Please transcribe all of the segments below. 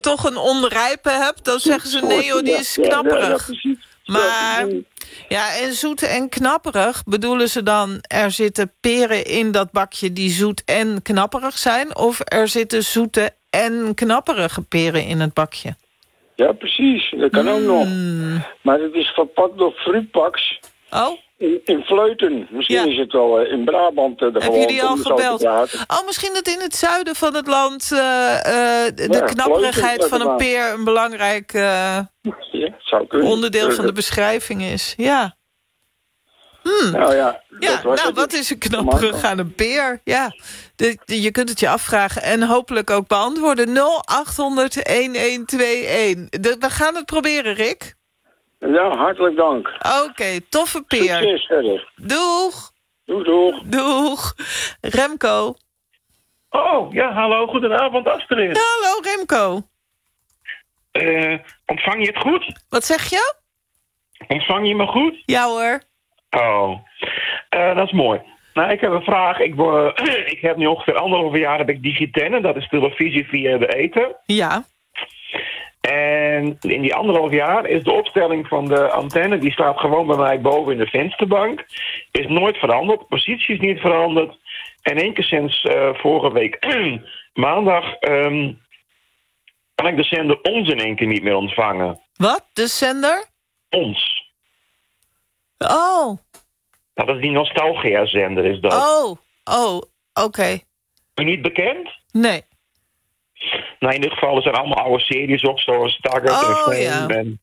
toch een onrijpe hebt... dan zeggen ze nee, joh, die is knapperig. Precies. Maar, ja, en zoet en knapperig bedoelen ze dan... er zitten peren in dat bakje die zoet en knapperig zijn... of er zitten zoete en knapperige peren in het bakje? Ja, precies. Dat kan ook nog. Maar het is verpakt door Fruitpaks. Oh? In Vleuten. Misschien is het wel in Brabant. Hebben jullie al gebeld? Oh, misschien dat in het zuiden van het land... de knapperigheid van een peer een belangrijk onderdeel van de beschrijving is. Ja. Nou ja, wat is een knapperig aan een peer? Ja, je kunt het je afvragen en hopelijk ook beantwoorden. 0800-1121. We gaan het proberen, Rick. Ja, hartelijk dank. Oké, toffe peer. Succes verder. Doeg. Doeg. Doeg. Remco. Oh, ja, hallo, goedenavond Astrid. Hallo, Remco. Ontvang je het goed? Wat zeg je? Ontvang je me goed? Ja hoor. Oh, dat is mooi. Nou, ik heb een vraag. Ik heb nu ongeveer 1,5 jaar heb ik Digitenne, dat is televisie via de ether. Ja. En in die 1,5 jaar is de opstelling van de antenne... die staat gewoon bij mij boven in de vensterbank. Is nooit veranderd. De positie is niet veranderd. En 1 keer sinds vorige week maandag... kan ik de zender ons in 1 keer niet meer ontvangen. Wat? De zender? Ons. Oh. Dat is die Nostalgia-zender, is dat. Oh, oké. U niet bekend? Nee. Nou, in ieder geval, er zijn allemaal oude series op, zoals Taggart en Fame. En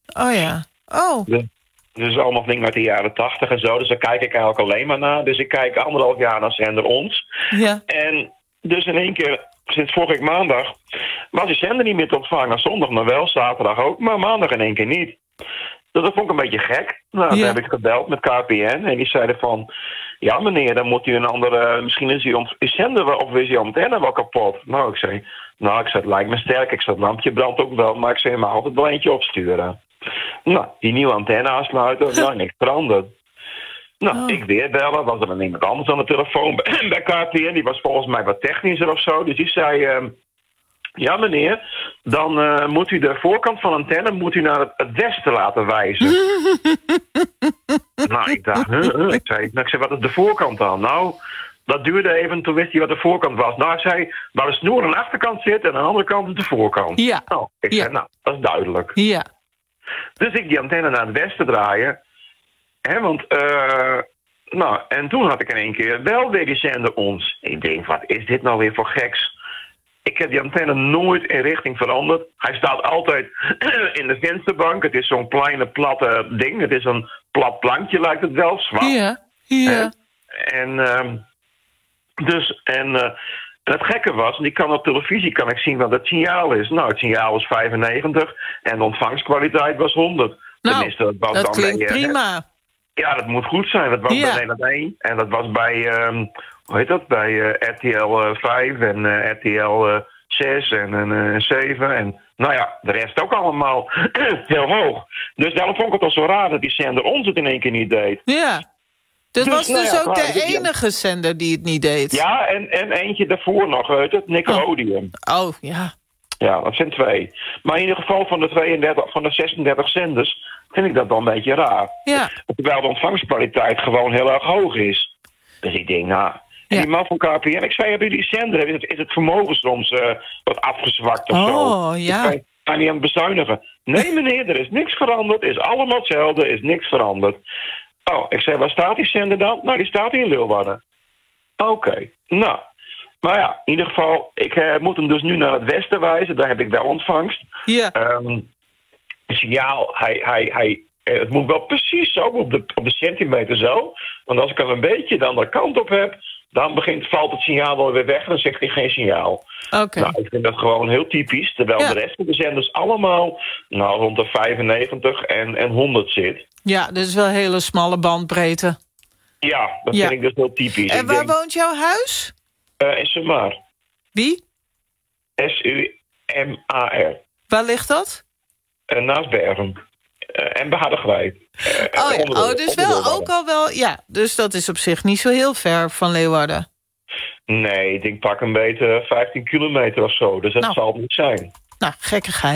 dus allemaal dingen uit de jaren 80 en zo. Dus daar kijk ik eigenlijk alleen maar naar. Dus ik kijk 1,5 jaar naar zender ons. Ja. En dus in 1 keer, sinds vorige week maandag, was die zender niet meer te ontvangen. Zondag maar wel, zaterdag ook, maar maandag in 1 keer niet. Dus dat vond ik een beetje gek. Nou, toen heb ik gebeld met KPN en die zeiden van... Ja, meneer, dan moet u een andere... Misschien is uw zender of is uw antenne wel kapot. Nou, ik zei, het lijkt me sterk. Ik zei, het lampje brandt ook wel, maar ik zei, maar altijd wel eentje opsturen. Nou, die nieuwe antenne aansluiten, niks veranderd. Nou, ik weer bellen, was er dan iemand anders aan de telefoon bij KPN. Die was volgens mij wat technischer of zo. Dus die zei... Ja, meneer, dan moet u de voorkant van de antenne moet u naar het westen laten wijzen. Nou, ik dacht, ik zei, wat is de voorkant dan? Nou, dat duurde even, toen wist hij wat de voorkant was. Nou, ik zei, waar de snoer aan de achterkant zit en aan de andere kant is de voorkant. Ja. Nou, ik zei, dat is duidelijk. Ja. Dus ik die antenne naar het westen draaien. En toen had ik in 1 keer wel weer die zender ons. Ik denk, wat is dit nou weer voor geks? Ik heb die antenne nooit in richting veranderd. Hij staat altijd in de vensterbank. Het is zo'n kleine platte ding. Het is een plat plankje, lijkt het wel. Zwart. Ja. En het gekke was, en op televisie kan ik zien wat het signaal is. Nou, het signaal was 95 en de ontvangstkwaliteit was 100. Nou, dat klinkt prima. Ja, dat moet goed zijn. Dat was bij Nederland 1 en dat was bij... bij RTL 5 en RTL 6 en 7. En nou ja, de rest ook allemaal heel hoog. Dus daarom vond ik het al zo raar dat die zender ons het in 1 keer niet deed. Ja. Dat was dus ook de enige zender die het niet deed. Ja, en eentje daarvoor nog, het Nickelodeon. Oh, ja. Ja, dat zijn 2. Maar in ieder geval van de 36 zenders vind ik dat wel een beetje raar. Ja. Terwijl de ontvangstkwaliteit gewoon heel erg hoog is. Dus ik denk, en die man van KPN, ik zei, hebben jullie zender? Is het vermogen soms wat afgezwakt of zo? Oh, ja. Ik ga niet aan het bezuinigen. Nee, meneer, er is niks veranderd. Is allemaal hetzelfde, is niks veranderd. Oh, ik zei, waar staat die zender dan? Nou, die staat in Leeuwarden. Oké, nou. Maar ja, in ieder geval, ik moet hem dus nu naar het westen wijzen. Daar heb ik wel ontvangst. Ja. Het signaal, het moet wel precies zo, op de centimeter zo. Want als ik hem een beetje de andere kant op heb... dan valt het signaal wel weer weg en dan zegt hij geen signaal. Oké. Nou, ik vind dat gewoon heel typisch. Terwijl de rest van de zenders allemaal rond de 95 en 100 zit. Ja, dat is wel een hele smalle bandbreedte. Ja, dat vind ik dus heel typisch. En waar woont jouw huis? In Sumar. Wie? Sumar. Waar ligt dat? Naast Bergen. En bij Harderwijk. Dus wel ook al wel... Ja, dus dat is op zich niet zo heel ver van Leeuwarden. Nee, ik denk pak een beetje 15 kilometer of zo. Dus dat zal het niet zijn. Nou, gekkigheid.